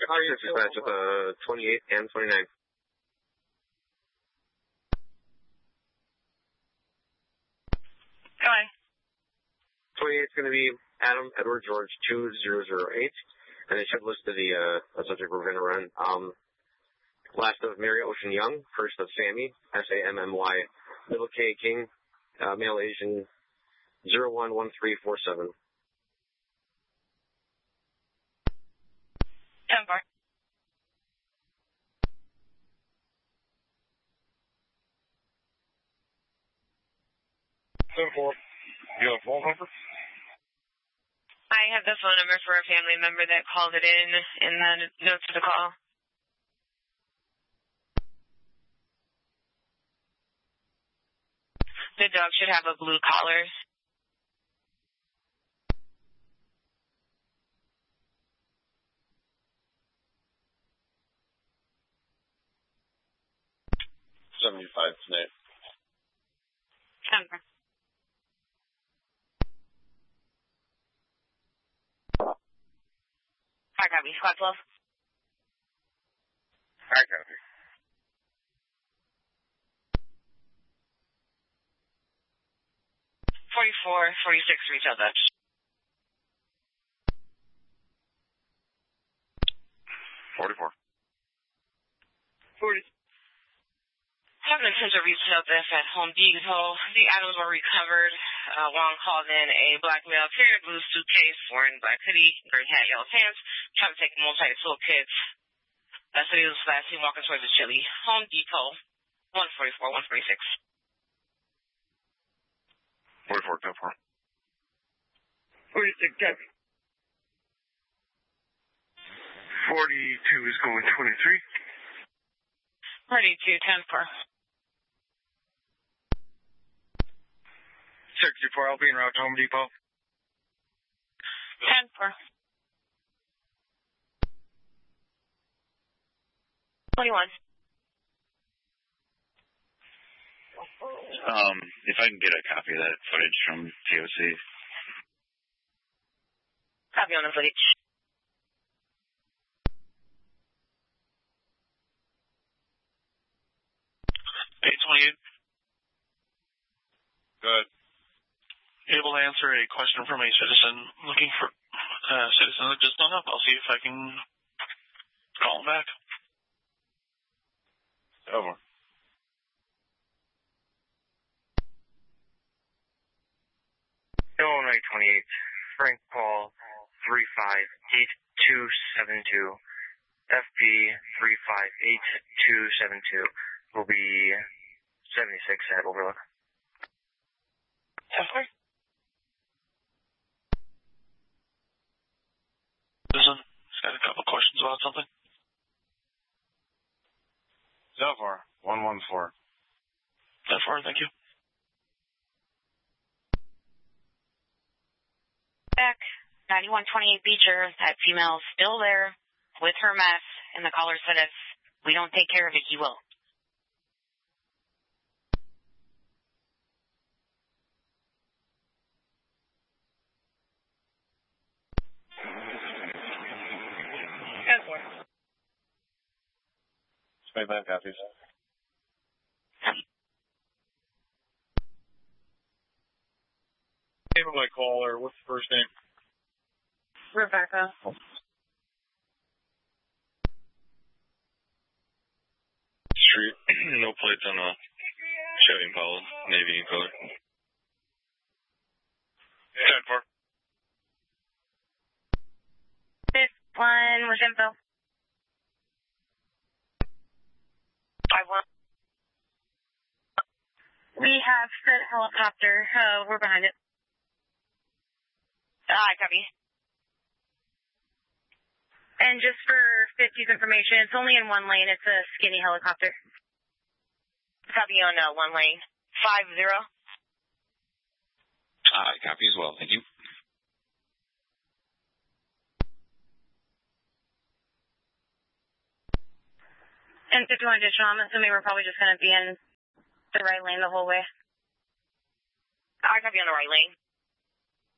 Dispatch with 28 and 29. Go on. 28 is going to be Adam Edward George 2008, and they should list the subject we're going to run. Last of Mary Ocean Young, first of Sammy, SAMMY, middle K King, male Asian 011347. 10-4. You have a phone number? I have the phone number for a family member that called it in the notes of the call. The dog should have a blue collar. $75 tonight. 10-4. Hi, copy. Squad 12. I copy. 44-46 retail Dutch. 44. 40. Having since a retail theft at Home Depot, the items were recovered. Wong called in a black male carrier blue suitcase, wearing black hoodie, gray hat, yellow pants, trying to take multi-tool kits. That's what he was last seen walking towards the chili. Home Depot, 144, 146. 44, 10-4. 46, copy. 42 is going 23. 42, 10-4. 64, I'll be en route to Home Depot. 10-4. 21. If I can get a copy of that footage from TOC. Copy on the footage. $828. Good. Able to answer a question from a citizen looking for citizen that just hung up. I'll see if I can call him back. Over. Illinois 28, Frank Paul 358272, FP 358272 will be 76 at Overlook. Tesla? Listen, just got a couple questions about something. Zelvar, 114. That far, thank you. Back, 9128 Beecher, that female's still there with her mess, and the caller said if we don't take care of it, he will. Tesla. 25 copies. Name of my caller, what's the first name? Rebecca. Street, no plates on the Chevy Impala, navy color. 10-4. This one was info. We have Fred helicopter. We're behind it. Copy. And just for 50's information, it's only in one lane. It's a skinny helicopter. Copy on one lane. 50. Copy as well, thank you. And 51 additional, I'm assuming we're probably just going to be in the right lane the whole way. Copy on the right lane.